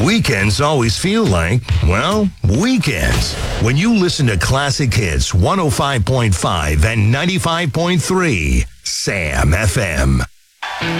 Weekends always feel like, well, weekends. When you listen to Classic Hits 105.5 and 95.3, Sam FM.